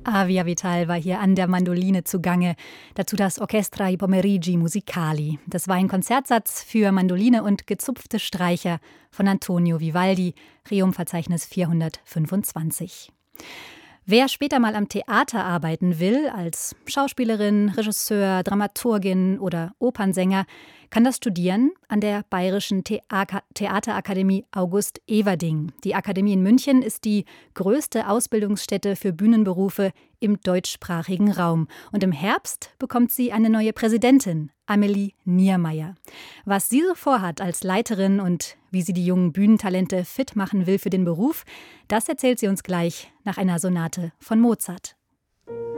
Avia Vital war hier an der Mandoline zugange. Dazu das Orchestra i Pomeriggi Musicali. Das war ein Konzertsatz für Mandoline und gezupfte Streicher von Antonio Vivaldi, Rerum-Verzeichnis 425. Wer später mal am Theater arbeiten will, als Schauspielerin, Regisseur, Dramaturgin oder Opernsänger, kann das studieren an der Bayerischen Theaterakademie August Everding. Die Akademie in München ist die größte Ausbildungsstätte für Bühnenberufe im deutschsprachigen Raum. Und im Herbst bekommt sie eine neue Präsidentin, Amelie Niermeyer. Was sie so vorhat als Leiterin und wie sie die jungen Bühnentalente fit machen will für den Beruf, das erzählt sie uns gleich nach einer Sonate von Mozart.